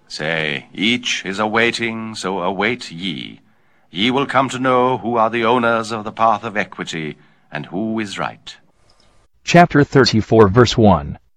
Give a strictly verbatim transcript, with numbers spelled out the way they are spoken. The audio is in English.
Say, each is awaiting, so await ye. Ye will come to know who are the owners of the path of equity, and who is right. Chapter thirty-four, verse one.